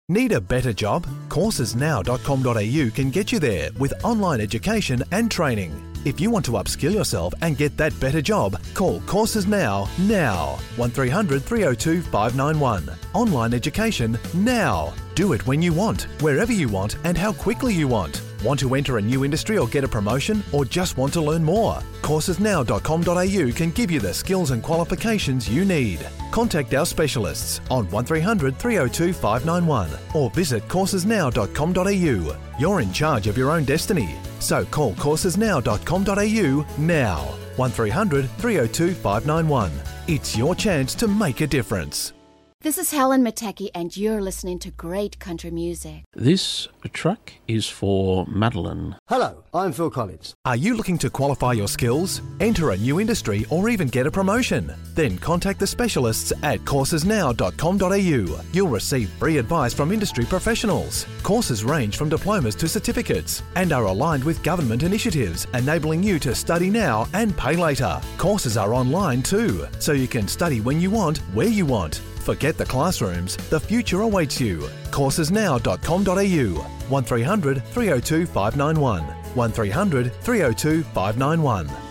Need a better job? Coursesnow.com.au can get you there with online education and training. If you want to upskill yourself and get that better job, call Courses Now. 1300 302 591. Online education now. Do it when you want, wherever you want, and how quickly you want. Want to enter a new industry or get a promotion, or just want to learn more? Coursesnow.com.au can give you the skills and qualifications you need. Contact our specialists on 1300 302 591 or visit coursesnow.com.au. You're in charge of your own destiny. So call coursesnow.com.au now. 1300 302 591. It's your chance to make a difference. This is Helen Mataki, and you're listening to great country music. This track is for Madeline. Hello, I'm Phil Collins. Are you looking to qualify your skills, enter a new industry, or even get a promotion? Then contact the specialists at coursesnow.com.au. You'll receive free advice from industry professionals. Courses range from diplomas to certificates and are aligned with government initiatives, enabling you to study now and pay later. Courses are online too, so you can study when you want, where you want. Forget the classrooms, the future awaits you. Coursesnow.com.au 1300 302 591 1300 302 591.